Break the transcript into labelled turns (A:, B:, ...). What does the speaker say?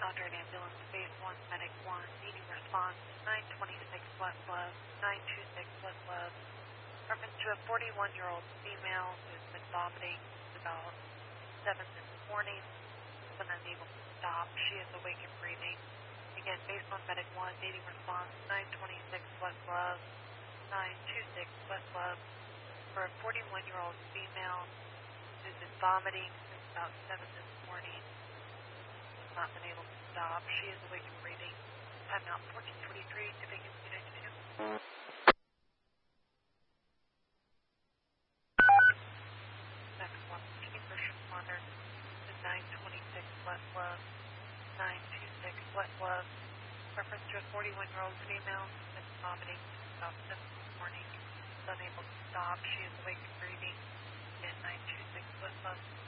A: Encountered ambulance, phase 1, medic 1, needing response, 926 West Love, 926 West Love. Reference to a 41-year-old female who's been vomiting since about 7 this morning. Been unable to stop. She is awake and breathing. Again, based on medic 1, needing response, 926 West Love, 926 West Love. For a 41-year-old female who's been vomiting since about 7 this morning. Not been able to stop. She is awake and breathing. Time out 1423 to vacancy 92. Next one, keep first responder to 926 West Love, 926 West Love. Reference to a 41-year-old female who's been vomiting since about 7 this morning. Is unable to stop. She is awake and breathing. Again, 926 West Love.